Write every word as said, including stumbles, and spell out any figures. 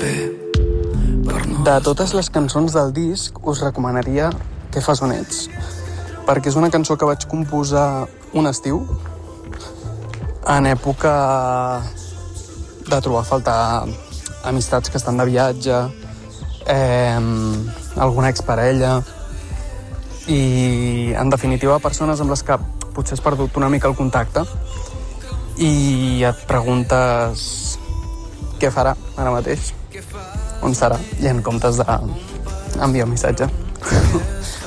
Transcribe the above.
De totes les cançons del disc, us recomanaria Què fas on ets? Perquè és una cançó que vaig composar un estiu, en època de trobar a faltar amistats que estan de viatge, eh, alguna exparella, i en definitiva persones amb les que potser has perdut una mica el contacte i et preguntes què farà ara mateix, on serà, i en comptes d'enviar un missatge.